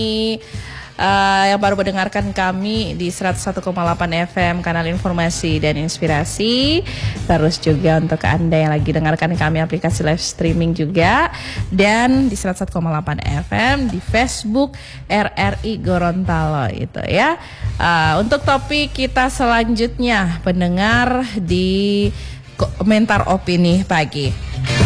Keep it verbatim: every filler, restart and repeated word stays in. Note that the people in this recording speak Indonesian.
Uh, yang baru mendengarkan kami di seratus satu koma delapan F M, kanal informasi dan inspirasi. Terus juga untuk Anda yang lagi dengarkan kami aplikasi live streaming juga, dan di seratus satu koma delapan F M di Facebook R R I Gorontalo itu ya. Uh, untuk topik kita selanjutnya, pendengar di komentar opini pagi.